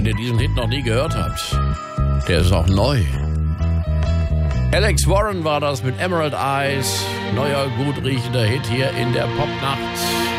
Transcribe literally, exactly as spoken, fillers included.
ihr diesen Hit noch nie gehört habt, der ist auch neu. Alex Warren war das mit Emerald Eyes. Neuer, gut riechender Hit hier in der Popnacht.